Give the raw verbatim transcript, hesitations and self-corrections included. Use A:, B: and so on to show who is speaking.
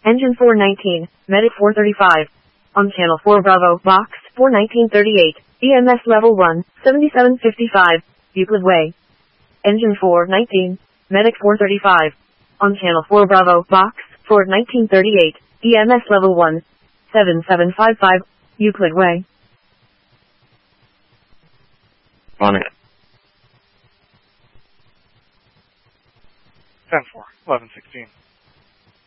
A: Engine four nineteen, Medic four thirty-five. On Channel four Bravo, Box four nineteen thirty-eight, E M S Level one, seventy-seven fifty-five, Euclid Way. Engine four nineteen, Medic four thirty-five. On Channel four Bravo, Box four nineteen thirty-eight, E M S Level one, seventy-seven fifty-five, Euclid Way.
B: On it.
C: ten four, eleven sixteen.